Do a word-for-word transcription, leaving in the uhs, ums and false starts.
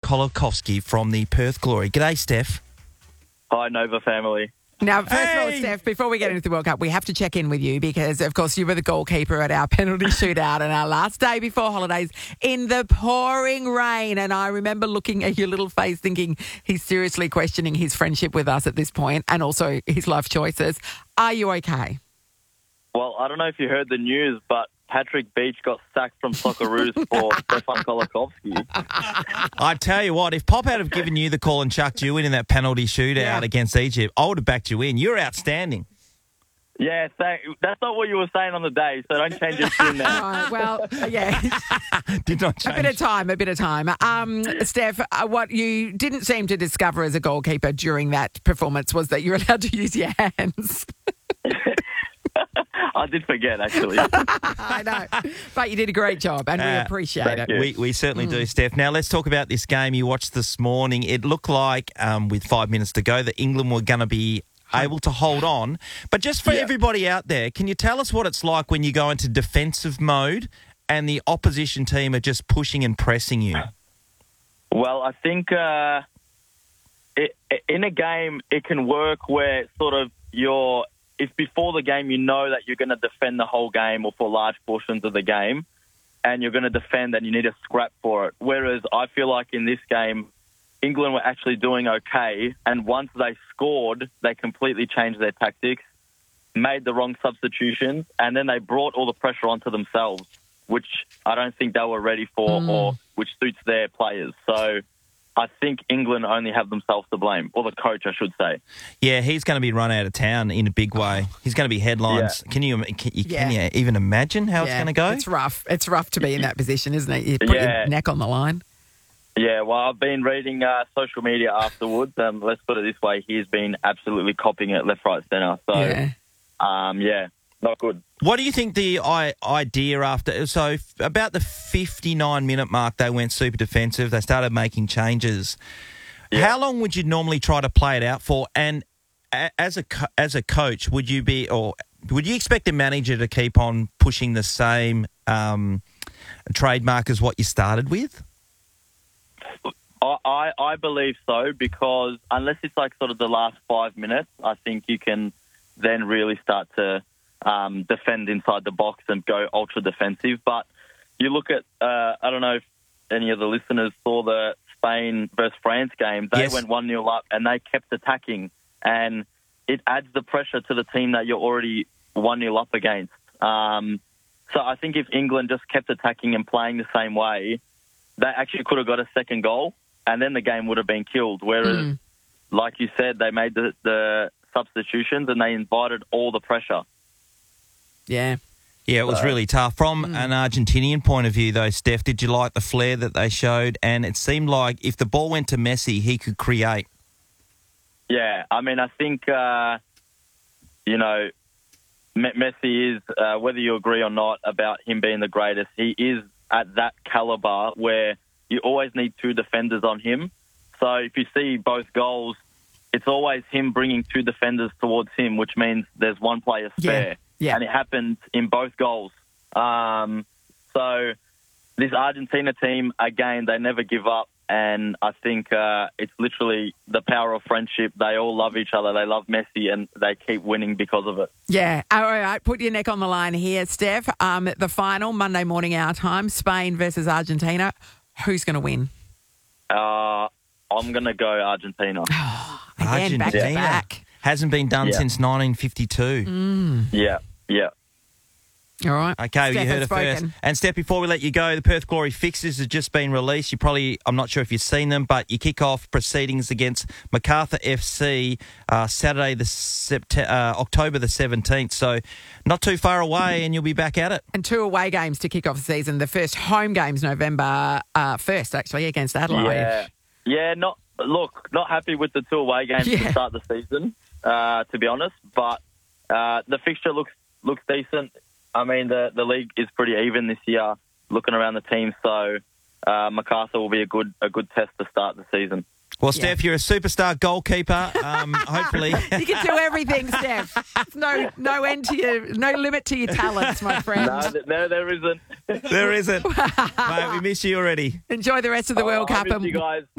Kolakowski from the Perth Glory. G'day, Steph. Hi, Nova family. Now, first Hey! of all, Steph, before we get into the World Cup, we have to check in with you because, of course, you were the goalkeeper at our penalty shootout on our last day before holidays in the pouring rain. And I remember looking at your little face thinking he's seriously questioning his friendship with us at this point and also his life choices. Are you okay? Well, I don't know if you heard the news, but Patrick Beach got sacked from Socceroos for Stefan Kolakowski. I tell you what, if Pop had have given you the call and chucked you in in that penalty shootout Yeah. against Egypt, I would have backed you in. You're outstanding. Yeah, thank, that's not what you were saying on the day, so don't change your tune now. All right, well, yeah, Did not a change. bit of time, a bit of time. Um, Steph, uh, what you didn't seem to discover as a goalkeeper during that performance was that you're allowed to use your hands. I did forget, actually. I know, but you did a great job and we Uh, appreciate thank it. you. We, we certainly Mm. do, Steph. Now, let's talk about this game you watched this morning. It looked like, um, with five minutes to go, that England were going to be able to hold on. But just for Yeah. everybody out there, can you tell us what it's like when you go into defensive mode and the opposition team are just pushing and pressing you? Well, I think uh, it, in a game, it can work where sort of you're, if before the game you know that you're going to defend the whole game or for large portions of the game, and you're going to defend and you need to scrap for it. Whereas I feel like in this game, England were actually doing okay, and once they scored, they completely changed their tactics, made the wrong substitutions, and then they brought all the pressure onto themselves, which I don't think they were ready for or which suits their players. So I think England only have themselves to blame, or the coach, I should say. Yeah, he's going to be run out of town in a big way. He's going to be headlines. Can you can you, can Yeah. you even imagine how it's Yeah, going to go? It's rough. It's rough to be in that position, isn't it? You put Yeah. your neck on the line. Yeah, well, I've been reading uh, social media afterwards. Um, let's put it this way. He's been absolutely copying it left, right, centre. So, Yeah. um, yeah, not good. What do you think the I- idea after... So f- about the fifty-nine minute mark, they went super defensive. They started making changes. Yeah. How long would you normally try to play it out for? And a- as a co- as a coach, would you be... or would you expect the manager to keep on pushing the same um, trademark as what you started with? I, I, I believe so, because unless it's like sort of the last five minutes, I think you can then really start to um, defend inside the box and go ultra defensive. But you look at, uh, I don't know if any of the listeners saw the Spain versus France game. They Yes. went one nil up and they kept attacking, and it adds the pressure to the team that you're already one nil up against. Um, so I think if England just kept attacking and playing the same way, they actually could have got a second goal, and then the game would have been killed. Whereas, Mm. like you said, they made the, the substitutions and they invited all the pressure. Yeah. Yeah, it was So- really tough. From an Argentinian point of view, though, Steph, did you like the flair that they showed? And it seemed like if the ball went to Messi, he could create. Yeah, I mean, I think, uh, you know, Me- Messi is, uh, whether you agree or not about him being the greatest, he is at that caliber where you always need two defenders on him. So if you see both goals, it's always him bringing two defenders towards him, which means there's one player spare. Yeah, yeah. And it happened in both goals. Um, so this Argentina team, again, they never give up. And I think uh, it's literally the power of friendship. They all love each other. They love Messi, and they keep winning because of it. Yeah. All right. Put your neck on the line here, Steph. Um, the final, Monday morning our time, Spain versus Argentina. Who's going to win? Uh, I'm going to go Argentina. Again, back to Argentina. back. Hasn't been done Yeah. since nineteen fifty-two. Yeah, yeah. All right. Okay, Steph you heard has it first. spoken. And Steph, before we let you go, the Perth Glory fixtures have just been released. You probably, I'm not sure if you've seen them, but you kick off proceedings against Macarthur F C uh, Saturday, the Sept- uh, October the seventeenth. So not too far away, and you'll be back at it. And two away games to kick off the season. The first home games November uh, first, actually, against Adelaide. Yeah, yeah. Not look, not happy with the two away games Yeah. to start the season, uh, to be honest. But uh, the fixture looks looks decent. I mean, the the league is pretty even this year. Looking around the team, so uh, Macarthur will be a good a good test to start the season. Well, Yeah. Steph, you're a superstar goalkeeper. Um, hopefully. You can do everything, Steph. There's no no end to your, no limit to your talents, my friend. No, th- no, there isn't. There isn't. Mate, we miss you already. Enjoy the rest of the Oh, World I Cup. miss and you guys.